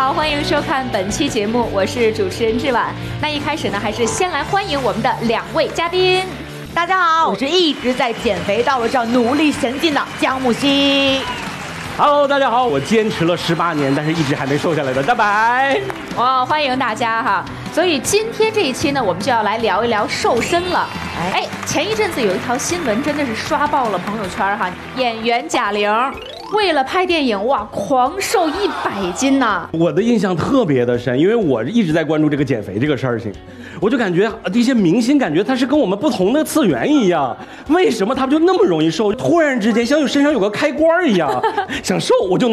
好，欢迎收看本期节目，我是主持人志婉。那一开始呢，还是先来欢迎我们的2位嘉宾。 大家好，我是一直在减肥道路上努力前进的江木希。 Hello， 大家好，我坚持了18年，但是一直还没瘦下来的大白。 哦，欢迎大家哈。所以今天这一期呢，我们就要来聊一聊瘦身了。哎，前一阵子有一条新闻真的是刷爆了朋友圈哈，演员贾玲为了拍电影哇，狂瘦100斤呐！ 我的印象特别的深，因为我一直在关注这个减肥这个事情，我就感觉这些明星感觉他是跟我们不同的次元一样，为什么他们就那么容易瘦？突然之间像身上有个开关一样，想瘦我就能